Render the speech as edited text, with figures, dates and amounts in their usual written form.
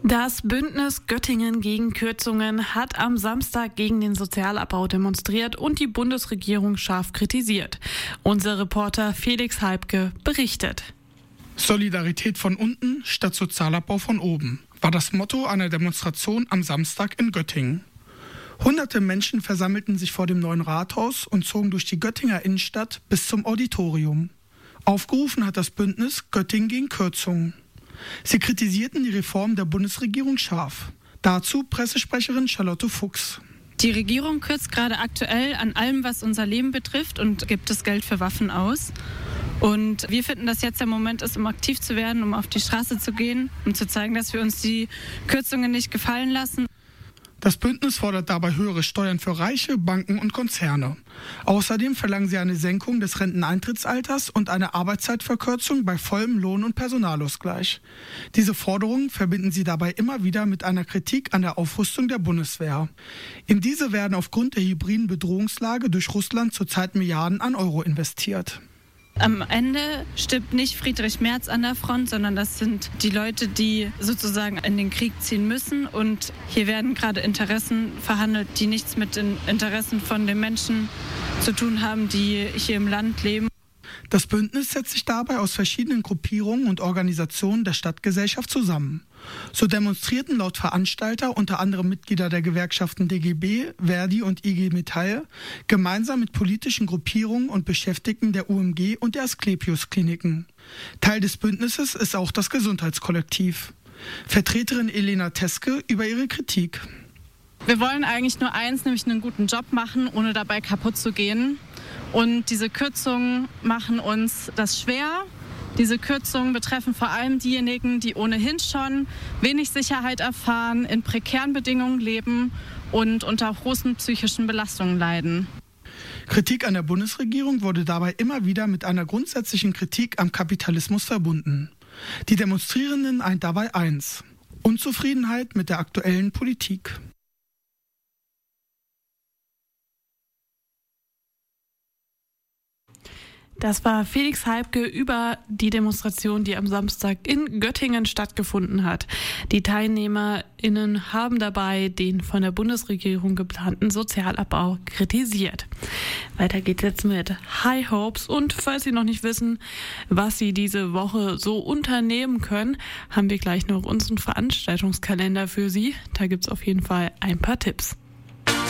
Das Bündnis Göttingen gegen Kürzungen hat am Samstag gegen den Sozialabbau demonstriert und die Bundesregierung scharf kritisiert. Unser Reporter Felix Heibke berichtet. Solidarität von unten statt Sozialabbau von oben war das Motto einer Demonstration am Samstag in Göttingen. Hunderte Menschen versammelten sich vor dem neuen Rathaus und zogen durch die Göttinger Innenstadt bis zum Auditorium. Aufgerufen hat das Bündnis Göttingen gegen Kürzungen. Sie kritisierten die Reform der Bundesregierung scharf. Dazu Pressesprecherin Charlotte Fuchs. Die Regierung kürzt gerade aktuell an allem, was unser Leben betrifft, und gibt das Geld für Waffen aus. Und wir finden, dass jetzt der Moment ist, um aktiv zu werden, um auf die Straße zu gehen, um zu zeigen, dass wir uns die Kürzungen nicht gefallen lassen. Das Bündnis fordert dabei höhere Steuern für Reiche, Banken und Konzerne. Außerdem verlangen sie eine Senkung des Renteneintrittsalters und eine Arbeitszeitverkürzung bei vollem Lohn- und Personalausgleich. Diese Forderungen verbinden sie dabei immer wieder mit einer Kritik an der Aufrüstung der Bundeswehr. In diese werden aufgrund der hybriden Bedrohungslage durch Russland zurzeit Milliarden an Euro investiert. Am Ende stirbt nicht Friedrich Merz an der Front, sondern das sind die Leute, die sozusagen in den Krieg ziehen müssen. Und hier werden gerade Interessen verhandelt, die nichts mit den Interessen von den Menschen zu tun haben, die hier im Land leben. Das Bündnis setzt sich dabei aus verschiedenen Gruppierungen und Organisationen der Stadtgesellschaft zusammen. So demonstrierten laut Veranstalter unter anderem Mitglieder der Gewerkschaften DGB, Verdi und IG Metall gemeinsam mit politischen Gruppierungen und Beschäftigten der UMG und der Asklepios-Kliniken. Teil des Bündnisses ist auch das Gesundheitskollektiv. Vertreterin Elena Teske über ihre Kritik. Wir wollen eigentlich nur eins, nämlich einen guten Job machen, ohne dabei kaputt zu gehen. Und diese Kürzungen machen uns das schwer. Diese Kürzungen betreffen vor allem diejenigen, die ohnehin schon wenig Sicherheit erfahren, in prekären Bedingungen leben und unter großen psychischen Belastungen leiden. Kritik an der Bundesregierung wurde dabei immer wieder mit einer grundsätzlichen Kritik am Kapitalismus verbunden. Die Demonstrierenden eint dabei eins: Unzufriedenheit mit der aktuellen Politik. Das war Felix Heibke über die Demonstration, die am Samstag in Göttingen stattgefunden hat. Die TeilnehmerInnen haben dabei den von der Bundesregierung geplanten Sozialabbau kritisiert. Weiter geht's jetzt mit High Hopes, und falls Sie noch nicht wissen, was Sie diese Woche so unternehmen können, haben wir gleich noch unseren Veranstaltungskalender für Sie. Da gibt's auf jeden Fall ein paar Tipps.